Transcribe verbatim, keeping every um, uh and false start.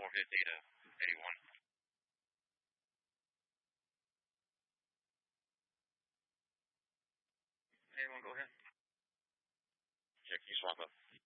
overhead data eighty-one. eighty-one, go ahead. Yeah, can you swap up?